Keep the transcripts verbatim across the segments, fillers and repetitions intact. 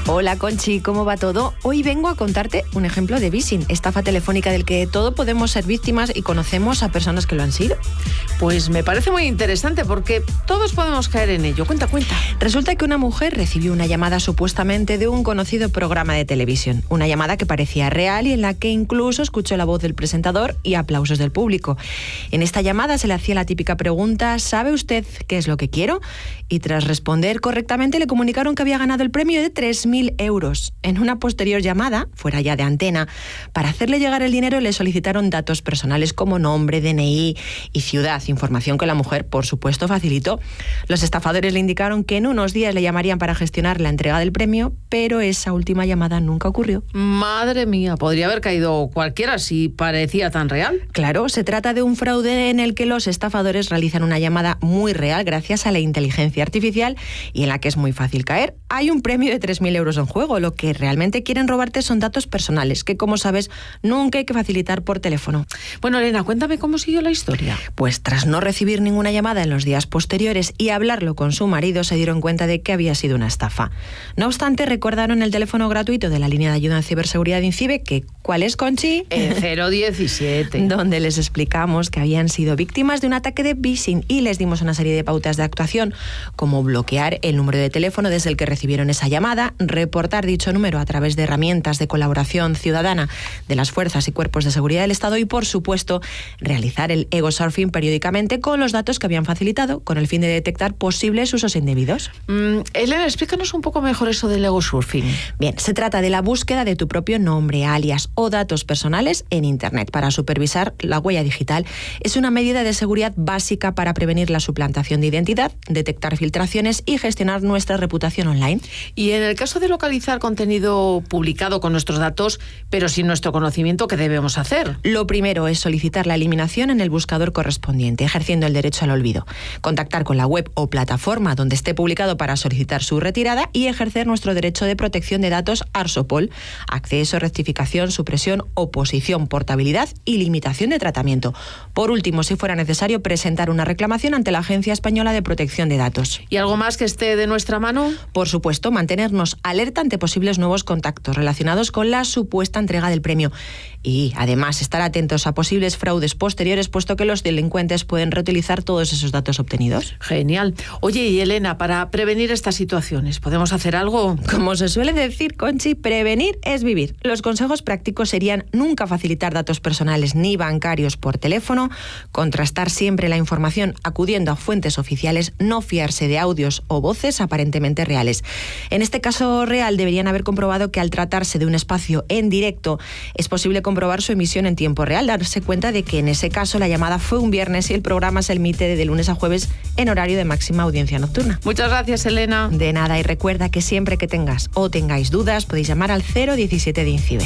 Hola Conchi, ¿cómo va todo? Hoy vengo a contarte un ejemplo de phishing, estafa telefónica del que todos podemos ser víctimas y conocemos a personas que lo han sido. Pues me parece muy interesante porque todos podemos caer en ello. Cuenta, cuenta. Resulta que una mujer recibió una llamada supuestamente de un conocido programa de televisión. Una llamada que parecía real y en la que incluso escuchó la voz del presentador y aplausos del público. En esta llamada se le hacía la típica pregunta: ¿sabe usted qué es lo que quiero? Y tras responder correctamente le comunicaron que había ganado el premio de tres mil euros. En una posterior llamada, fuera ya de antena, para hacerle llegar el dinero le solicitaron datos personales como nombre, D N I y ciudad, información que la mujer, por supuesto, facilitó. Los estafadores le indicaron que en unos días le llamarían para gestionar la entrega del premio, pero esa última llamada nunca ocurrió. Madre mía, podría haber caído cualquiera si parecía tan real. Claro, se trata de un fraude en el que los estafadores realizan una llamada muy real gracias a la inteligencia artificial y en la que es muy fácil caer. Hay un premio de tres mil euros en juego. Lo que realmente quieren robarte son datos personales, que como sabes, nunca hay que facilitar por teléfono. Bueno, Elena, cuéntame cómo siguió la historia. Pues tras no recibir ninguna llamada en los días posteriores y hablarlo con su marido, se dieron cuenta de que había sido una estafa. No obstante, recordaron el teléfono gratuito de la línea de ayuda en ciberseguridad de INCIBE, que ¿cuál es, Conchi? El cero diecisiete. Donde les explicamos que habían sido víctimas de un ataque de phishing y les dimos una serie de pautas de actuación, como bloquear el número de teléfono desde el que recibieron esa llamada, reportar dicho número a través de herramientas de colaboración ciudadana de las fuerzas y cuerpos de seguridad del Estado y, por supuesto, realizar el ego surfing periódicamente con los datos que habían facilitado con el fin de detectar posibles usos indebidos. Mm, Elena, explícanos un poco mejor eso del ego surfing. Bien, se trata de la búsqueda de tu propio nombre, alias o datos personales en Internet para supervisar la huella digital. Es una medida de seguridad básica para prevenir la suplantación de identidad, detectar filtraciones y gestionar nuestra reputación online. Y en el caso de localizar contenido publicado con nuestros datos, pero sin nuestro conocimiento, ¿qué debemos hacer? Lo primero es solicitar la eliminación en el buscador correspondiente, ejerciendo el derecho al olvido. Contactar con la web o plataforma donde esté publicado para solicitar su retirada y ejercer nuestro derecho de protección de datos ARSOPOL, acceso, rectificación, supresión, oposición, portabilidad y limitación de tratamiento. Por último, si fuera necesario, presentar una reclamación ante la Agencia Española de Protección de Datos. ¿Y algo más que esté de nuestra mano? Por supuesto, mantenernos alerta ante posibles nuevos contactos relacionados con la supuesta entrega del premio. Y, además, estar atentos a posibles fraudes posteriores, puesto que los delincuentes pueden reutilizar todos esos datos obtenidos. Genial. Oye, y Elena, para prevenir estas situaciones, ¿podemos hacer algo? Como se suele decir, Conchi, prevenir es vivir. Los consejos prácticos serían nunca facilitar datos personales ni bancarios por teléfono, contrastar siempre la información acudiendo a fuentes oficiales, no fiarse de audios o voces aparentemente reales. En este caso real deberían haber comprobado que al tratarse de un espacio en directo es posible comprobar su emisión en tiempo real, darse cuenta de que en ese caso la llamada fue un viernes y el programa se emite de lunes a jueves en horario de máxima audiencia nocturna. Muchas gracias, Elena. De nada, y recuerda que siempre que tengas o tengáis dudas podéis llamar al cero diecisiete de INCIBE.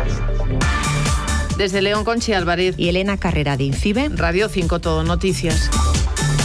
Desde León, Conchi Álvarez y Elena Carrera de INCIBE. Radio cinco Todo Noticias.